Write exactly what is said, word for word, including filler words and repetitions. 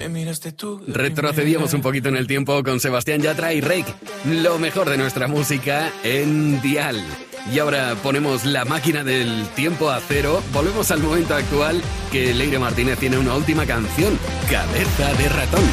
Retrocedíamos un poquito en el tiempo con Sebastián Yatra y Reik, lo mejor de nuestra música en Dial. Y ahora ponemos la máquina del tiempo a cero, volvemos al momento actual, que Leire Martínez tiene una última canción, Cabeza de Ratón.